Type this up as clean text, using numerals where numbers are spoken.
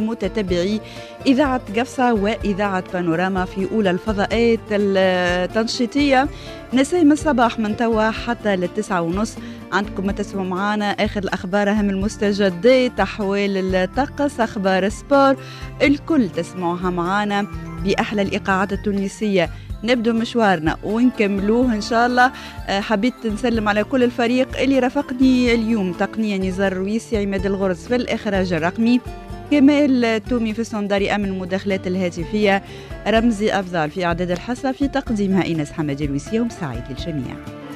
متتبعي إذاعة قفصة وإذاعة بانوراما في أولى الفضاءات التنشيطية. نسايم الصباح من توا حتى ل9:30 عندكم ما تسمعوا معانا آخر الأخبار، أهم المستجدات، أحوال الطقس، أخبار السبور، الكل تسمعوها معانا بأحلى الإيقاعات التونسية. نبدو مشوارنا ونكملوه إن شاء الله. حبيت نسلم على كل الفريق اللي رافقني اليوم، تقنية نزار رويسي، عماد الغرز في الإخراج الرقمي، كمال تومي في الصنداري أمن المداخلات الهاتفية، رمزي أفضل في إعداد الحصة، في تقديمها إيناس حمادي الويسي. يوم سعيد للجميع.